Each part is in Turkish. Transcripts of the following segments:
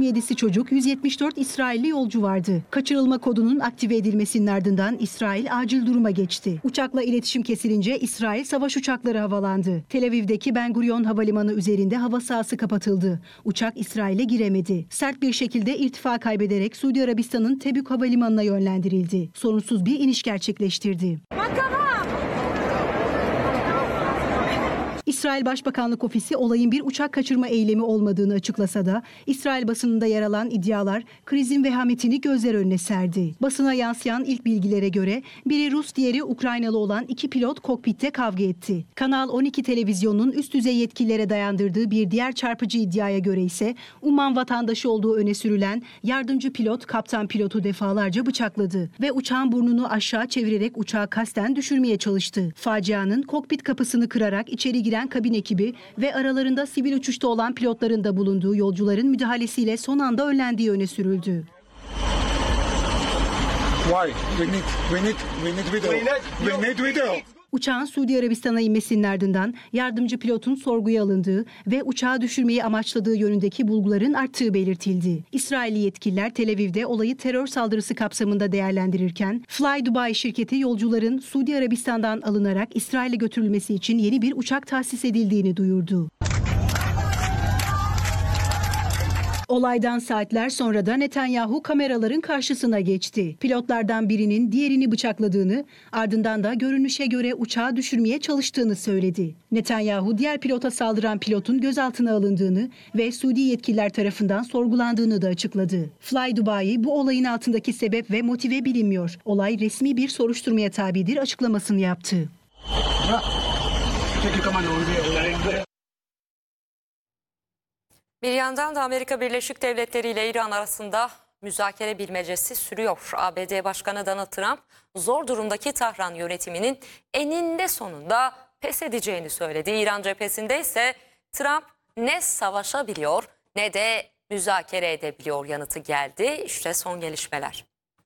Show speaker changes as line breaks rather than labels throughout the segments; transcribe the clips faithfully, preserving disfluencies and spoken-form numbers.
yirmi yedisi çocuk, yüz yetmiş dört İsrailli yolcu vardı. Kaçırılma kodunun aktive edilmesinin ardından İsrail acil duruma geçti. Uçakla iletişim kesilince İsrail savaş uçakları havalandı. Tel Aviv'deki Ben Gurion Havalimanı üzerinde hava sahası kapatıldı. Uçak İsrail'e giremedi. Sert bir şekilde irtifa kaybederek Suudi Arabistan'ın Tebük Havalimanı'na yönlendirildi. Sorunsuz bir iniş gerçekleştirdi. İsrail Başbakanlık Ofisi olayın bir uçak kaçırma eylemi olmadığını açıklasa da İsrail basınında yer alan iddialar krizin vehametini gözler önüne serdi. Basına yansıyan ilk bilgilere göre biri Rus, diğeri Ukraynalı olan iki pilot kokpitte kavga etti. Kanal on iki televizyonunun üst düzey yetkililere dayandırdığı bir diğer çarpıcı iddiaya göre ise Umman vatandaşı olduğu öne sürülen yardımcı pilot kaptan pilotu defalarca bıçakladı ve uçağın burnunu aşağı çevirerek uçağı kasten düşürmeye çalıştı. Facianın kokpit kapısını kırarak içeri giren kabin ekibi ve aralarında sivil uçuşta olan pilotların da bulunduğu yolcuların müdahalesiyle son anda önlendiği öne sürüldü. Uçağın Suudi Arabistan'a inmesinin ardından yardımcı pilotun sorguya alındığı ve uçağı düşürmeyi amaçladığı yönündeki bulguların arttığı belirtildi. İsrailli yetkililer Tel Aviv'de olayı terör saldırısı kapsamında değerlendirirken Fly Dubai şirketi yolcuların Suudi Arabistan'dan alınarak İsrail'e götürülmesi için yeni bir uçak tahsis edildiğini duyurdu. Olaydan saatler sonra da Netanyahu kameraların karşısına geçti. Pilotlardan birinin diğerini bıçakladığını, ardından da görünüşe göre uçağı düşürmeye çalıştığını söyledi. Netanyahu diğer pilota saldıran pilotun gözaltına alındığını ve Suudi yetkililer tarafından sorgulandığını da açıkladı. Fly Dubai bu olayın altındaki sebep ve motive bilinmiyor. Olay resmi bir soruşturmaya tabidir açıklamasını yaptı.
Bir yandan da Amerika Birleşik Devletleri ile İran arasında müzakere bilmecesi sürüyor. A B D Başkanı Donald Trump zor durumdaki Tahran yönetiminin eninde sonunda pes edeceğini söyledi. İran cephesinde ise Trump ne savaşabiliyor ne de müzakere edebiliyor yanıtı geldi. İşte son gelişmeler.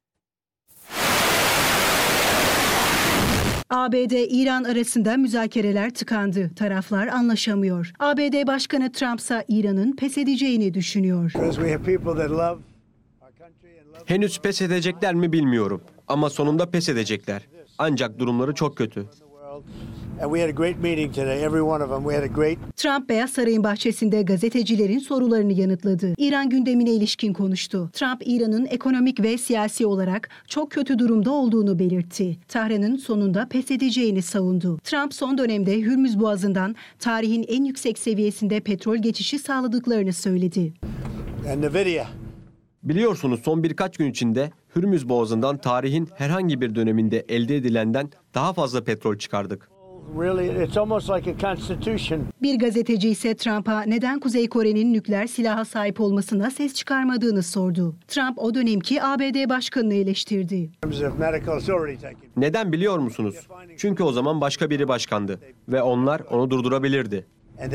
A B D-İran arasında müzakereler tıkandı. Taraflar anlaşamıyor. A B D Başkanı Trump ise İran'ın pes edeceğini düşünüyor.
Henüz pes edecekler mi bilmiyorum. Ama sonunda pes edecekler. Ancak durumları çok kötü.
Trump Beyaz Saray'ın bahçesinde gazetecilerin sorularını yanıtladı. İran gündemine ilişkin konuştu. Trump, İran'ın ekonomik ve siyasi olarak çok kötü durumda olduğunu belirtti. Tahran'ın sonunda pes edeceğini savundu. Trump son dönemde Hürmüz Boğazı'ndan tarihin en yüksek seviyesinde petrol geçişi sağladıklarını söyledi.
Biliyorsunuz son birkaç gün içinde Hürmüz Boğazı'ndan tarihin herhangi bir döneminde elde edilenden daha fazla petrol çıkardık.
Bir gazeteci ise Trump'a neden Kuzey Kore'nin nükleer silaha sahip olmasına ses çıkarmadığını sordu. Trump o dönemki A B D başkanını eleştirdi.
Neden biliyor musunuz? Çünkü o zaman başka biri başkandı ve onlar onu durdurabilirdi.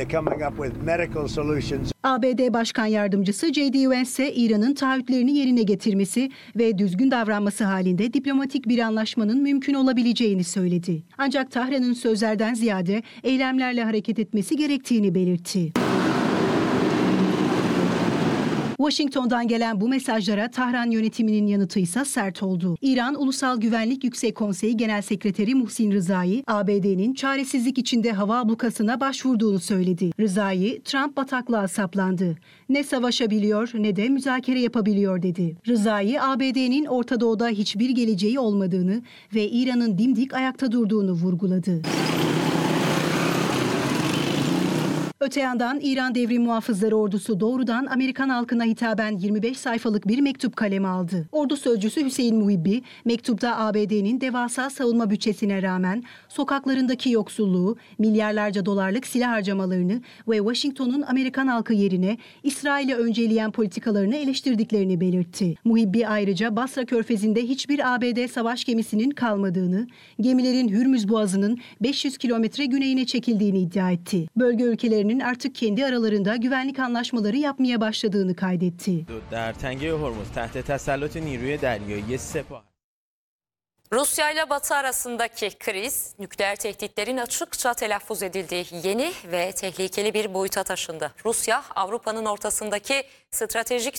A B D Başkan Yardımcısı J D Vance ise İran'ın taahhütlerini yerine getirmesi ve düzgün davranması halinde diplomatik bir anlaşmanın mümkün olabileceğini söyledi. Ancak Tahran'ın sözlerden ziyade eylemlerle hareket etmesi gerektiğini belirtti. Washington'dan gelen bu mesajlara Tahran yönetiminin yanıtı ise sert oldu. İran Ulusal Güvenlik Yüksek Konseyi Genel Sekreteri Muhsin Rızai, A B D'nin çaresizlik içinde hava ablukasına başvurduğunu söyledi. Rızai, Trump bataklığa saplandı. Ne savaşabiliyor ne de müzakere yapabiliyor dedi. Rızai, A B D'nin Orta Doğu'da hiçbir geleceği olmadığını ve İran'ın dimdik ayakta durduğunu vurguladı. Öte yandan İran Devrim Muhafızları Ordusu doğrudan Amerikan halkına hitaben yirmi beş sayfalık bir mektup kaleme aldı. Ordu sözcüsü Hüseyin Muhibbi, mektupta A B D'nin devasa savunma bütçesine rağmen sokaklarındaki yoksulluğu, milyarlarca dolarlık silah harcamalarını ve Washington'un Amerikan halkı yerine İsrail'i önceleyen politikalarını eleştirdiklerini belirtti. Muhibbi ayrıca Basra Körfezi'nde hiçbir A B D savaş gemisinin kalmadığını, gemilerin Hürmüz Boğazı'nın beş yüz kilometre güneyine çekildiğini iddia etti. Bölge ülkelerinin artık kendi aralarında güvenlik anlaşmaları yapmaya başladığını kaydetti.
Rusya ile Batı arasındaki kriz, nükleer tehditlerin açıkça telaffuz edildiği yeni ve tehlikeli bir boyuta taşındı. Rusya, Avrupa'nın ortasındaki stratejik